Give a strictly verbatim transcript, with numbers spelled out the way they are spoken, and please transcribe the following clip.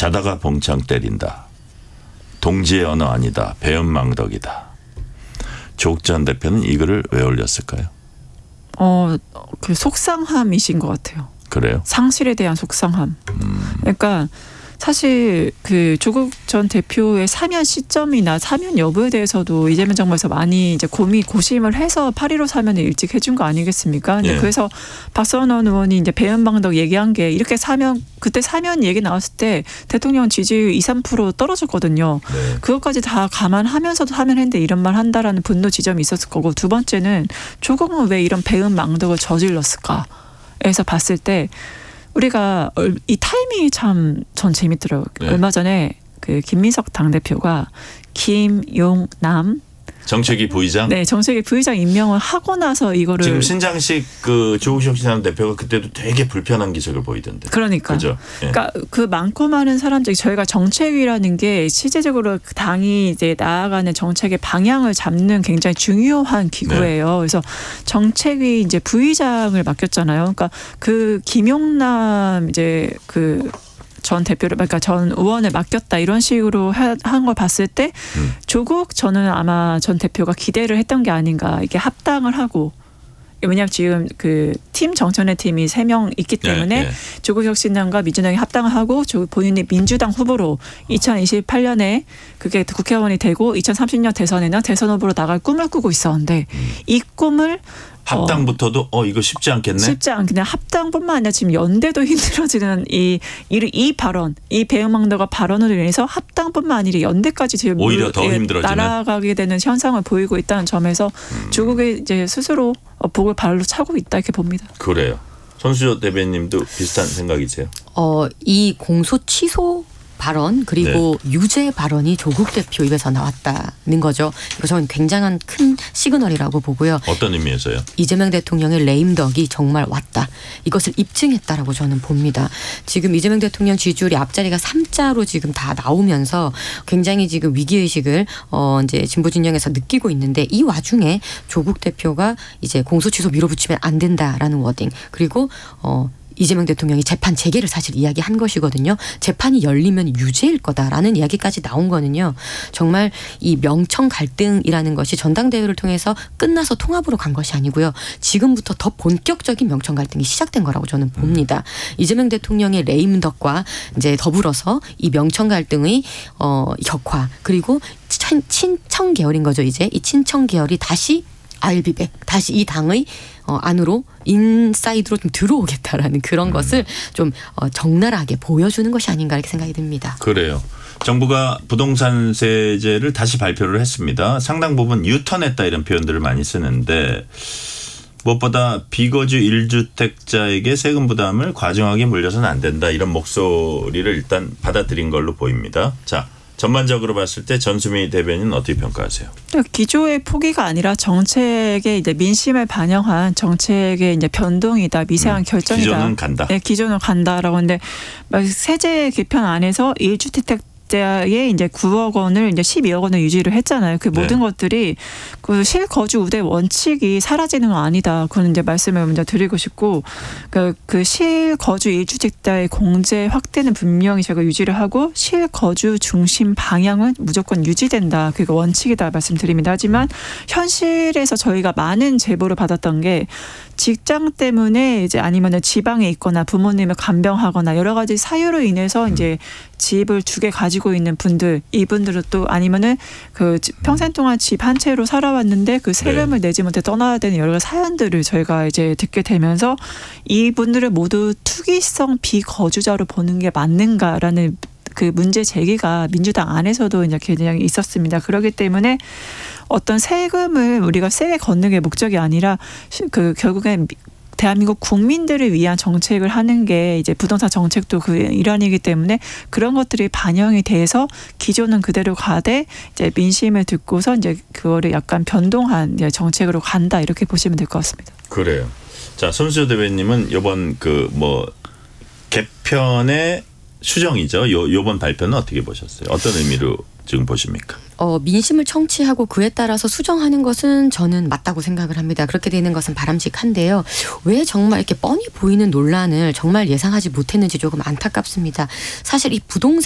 자다가 봉창 때린다. 동지의 언어 아니다. 배은망덕이다. 조국 전 대표는 이 글을 왜 올렸을까요? 어, 그 속상함이신 것 같아요. 그래요? 상실에 대한 속상함. 음. 그러니까 사실 그 조국 전 대표의 사면 시점이나 사면 여부에 대해서도 이재명 정부에서 많이 이제 고민 고심을 해서 팔 일오 사면을 일찍 해준 거 아니겠습니까? 근데 예. 그래서 박선원 의원이 이제 배은방덕 얘기한 게 이렇게 사면 그때 사면 얘기 나왔을 때 대통령 지지율 이, 삼 퍼센트 떨어졌거든요. 네. 그것까지 다 감안하면서도 사면했는데 이런 말 한다라는 분노 지점이 있었을 거고, 두 번째는 조국은 왜 이런 배은망덕을 저질렀을까? 에서 봤을 때 우리가 이 타이밍이 참 전 재밌더라고요. 네. 얼마 전에 그 김민석 당대표가 김용남 정책위 부의장. 네, 정책위 부의장 임명을 하고 나서 이거를 지금 신장식 그 조국혁 신한 대표가 그때도 되게 불편한 기색을 보이던데. 그러니까. 그죠? 예. 그러니까 그 많고 많은 사람들이 저희가 정책위라는 게 실제적으로 당이 이제 나아가는 정책의 방향을 잡는 굉장히 중요한 기구예요. 네. 그래서 정책위 이제 부의장을 맡겼잖아요. 그러니까 그 김용남 이제 그 전 대표를, 그러니까 전 의원을 맡겼다 이런 식으로 한 걸 봤을 때 음. 조국 저는 아마 전 대표가 기대를 했던 게 아닌가. 이게 합당을 하고, 왜냐하면 지금 그 팀 정천의 팀이 세 명 있기 때문에 네, 네. 조국 혁신당과 민주당이 합당을 하고 본인이 민주당 후보로 이천이십팔 년에 그게 국회의원이 되고 이천삼십 년 대선에는 대선 후보로 나갈 꿈을 꾸고 있었는데 음. 이 꿈을 합당부터도 어, 어 이거 쉽지 않겠네. 쉽지 않겠네. 합당뿐만 아니라 지금 연대도 힘들어지는 이, 이, 이 발언, 이 배은망덕의 발언으로 인해서 합당뿐만 아니라 연대까지 지금 오히려 더 힘들어지는 날아가게 되는 현상을 보이고 있다는 점에서 음. 조국이 이제 스스로 복을 발로 차고 있다 이렇게 봅니다. 그래요. 손수조 대변님도 비슷한 생각이세요? 어, 이 공소 취소 발언 그리고 네. 유죄 발언이 조국 대표 입에서 나왔다는 거죠. 이거 저는 굉장한 큰 시그널이라고 보고요. 어떤 의미에서요? 이재명 대통령의 레임덕이 정말 왔다. 이것을 입증했다라고 저는 봅니다. 지금 이재명 대통령 지지율이 앞자리가 삼자로 지금 다 나오면서 굉장히 지금 위기의식을 어 이제 진보 진영에서 느끼고 있는데, 이 와중에 조국 대표가 이제 공소취소 밀어붙이면 안 된다라는 워딩, 그리고 어 이재명 대통령이 재판 재개를 사실 이야기한 것이거든요. 재판이 열리면 유죄일 거다라는 이야기까지 나온 거는요. 정말 이 명청 갈등이라는 것이 전당대회를 통해서 끝나서 통합으로 간 것이 아니고요. 지금부터 더 본격적인 명청 갈등이 시작된 거라고 저는 봅니다. 음. 이재명 대통령의 레임덕과 이제 더불어서 이 명청 갈등의 어, 격화, 그리고 친, 친청 계열인 거죠. 이제 이 친청 계열이 다시 아일비백, 다시 이 당의 어, 안으로 인사이드로 좀 들어오겠다라는 그런 음. 것을 좀 어, 적나라하게 보여주는 것이 아닌가 이렇게 생각이 듭니다. 그래요. 정부가 부동산 세제를 다시 발표를 했습니다. 상당 부분 유턴했다 이런 표현들을 많이 쓰는데, 무엇보다 비거주 일 주택자에게 세금 부담을 과중하게 물려서는 안 된다 이런 목소리를 일단 받아들인 걸로 보입니다. 자, 전반적으로 봤을 때 전수미 대변인 어떻게 평가하세요? 기조의 포기가 아니라 정책의 이제 민심을 반영한 정책의 이제 변동이다, 미세한 음, 결정이다. 기조는 간다. 네, 기조는 간다라고 하는데 세제 개편 안에서 일 주택 에 이제 구억 원을 이제 십이억 원을 유지를 했잖아요. 그 모든 네. 것들이 그 실거주 우대 원칙이 사라지는 건 아니다. 그건 이제 말씀을 먼저 드리고 싶고, 그, 그 실거주 일 주택자의 공제 확대는 분명히 제가 유지를 하고 실거주 중심 방향은 무조건 유지된다. 그게 원칙이다 말씀드립니다. 하지만 현실에서 저희가 많은 제보를 받았던 게 직장 때문에 이제 아니면은 지방에 있거나 부모님을 간병하거나 여러 가지 사유로 인해서 이제 집을 두 개 가지고 있는 분들, 이분들은 또 아니면은 그 평생 동안 집 한 채로 살아왔는데 그 세금을 네. 내지 못해 떠나야 되는 여러 가지 사연들을 저희가 이제 듣게 되면서 이분들을 모두 투기성 비거주자로 보는 게 맞는가라는 그 문제 제기가 민주당 안에서도 이제 굉장히 있었습니다. 그렇기 때문에 어떤 세금을 우리가 세게 걷는 게 목적이 아니라 그 결국엔 대한민국 국민들을 위한 정책을 하는 게 이제 부동산 정책도 그 일환이기 때문에 그런 것들이 반영이 돼서 기조는 그대로 가되 이제 민심을 듣고서 이제 그거를 약간 변동한 정책으로 간다 이렇게 보시면 될 것 같습니다. 그래요. 자, 손수조 대변님은 이번 그 뭐 개편의 수정이죠. 요 요번 발표는 어떻게 보셨어요? 어떤 의미로 지금 보십니까? 어, 민심을 청취하고 그에 따라서 수정하는 것은 저는 맞다고 생각을 합니다. 그렇게 되는 것은 바람직한데요. 왜 정말 이렇게 뻔히 보이는 논란을 정말 예상하지 못했는지 조금 안타깝습니다. 사실 이 부동산